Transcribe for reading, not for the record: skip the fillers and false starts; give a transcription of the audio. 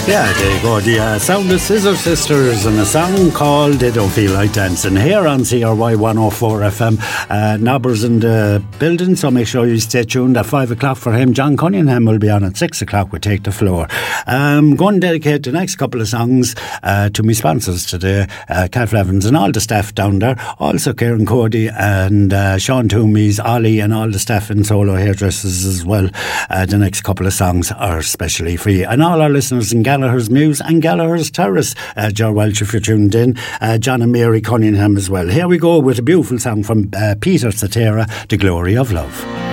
Yeah, there you go. The sound of Scissor Sisters and a song called They Don't Feel Like Dancing here on CRY 104 FM. Nobbers in the building, so make sure you stay tuned at 5 o'clock for him. John Cunningham will be on at 6 o'clock. We take the floor. I'm going to dedicate the next couple of songs to my sponsors today, Kath Evans and all the staff down there. Also Kieran Cody and Sean Toomey's, Ollie and all the staff in Solo Hairdressers as well. The next couple of songs are specially for you. And all our listeners in Gallagher's Mews and Gallagher's Terrace. Ger Welch, if you're tuned in. John and Mary Cunningham as well. Here we go with a beautiful song from Peter Cetera, The Glory of Love.